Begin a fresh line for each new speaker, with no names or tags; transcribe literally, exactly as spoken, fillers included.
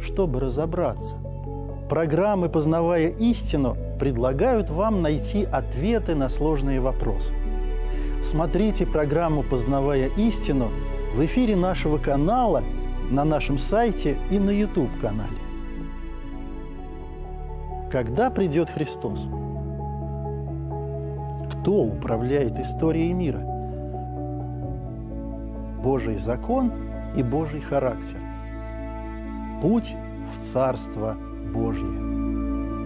чтобы разобраться. Программы «Познавая истину» предлагают вам найти ответы на сложные вопросы. Смотрите программу «Познавая истину» в эфире нашего канала, на нашем сайте и на YouTube-канале. Когда придет Христос? Кто управляет историей мира? Божий закон и Божий характер. Путь в Царство Божье.